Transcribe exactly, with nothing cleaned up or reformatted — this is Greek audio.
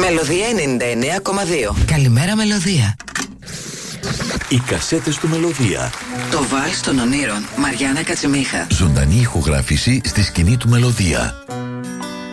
Μελωδία ενενήντα εννέα κόμμα δύο. Καλημέρα Μελωδία. Οι κασέτες του Μελωδία. Το βάλς των ονείρων, Μαριάννα Κατσιμίχα. Ζωντανή ηχογράφηση στη σκηνή του Μελωδία.